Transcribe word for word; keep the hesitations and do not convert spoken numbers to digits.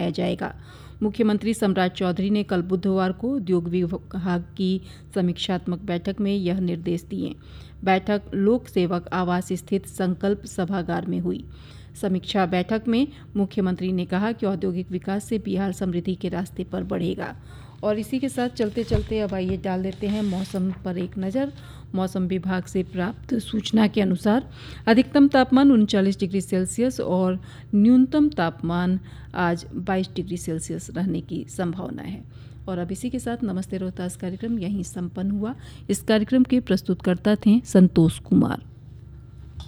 बनाया जाएगा। मुख्यमंत्री सम्राट चौधरी ने कल बुधवार को उद्योग विभाग की समीक्षात्मक बैठक में यह निर्देश दिए। बैठक लोक सेवक आवास स्थित संकल्प सभागार में हुई। समीक्षा बैठक में मुख्यमंत्री ने कहा कि औद्योगिक विकास से बिहार समृद्धि के रास्ते पर बढ़ेगा। और इसी के साथ चलते चलते अब आइए डाल देते हैं मौसम पर एक नज़र। मौसम विभाग से प्राप्त सूचना के अनुसार अधिकतम तापमान उनचालीस डिग्री सेल्सियस और न्यूनतम तापमान आज बाईस डिग्री सेल्सियस रहने की संभावना है। और अब इसी के साथ नमस्ते रोहतास कार्यक्रम यहीं संपन्न हुआ। इस कार्यक्रम के प्रस्तुतकर्ता थे संतोष कुमार।